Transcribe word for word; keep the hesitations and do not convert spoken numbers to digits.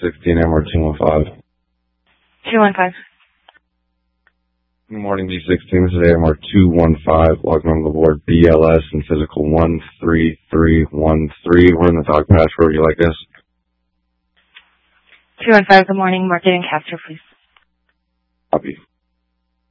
sixteen, A M R two one five. two one five. Good morning, D sixteen. This is A M R two one five. Logging on the board B L S and physical one three three one three. We're in the dog patch. Where would you like this? two one five, good morning. Market and capture, please.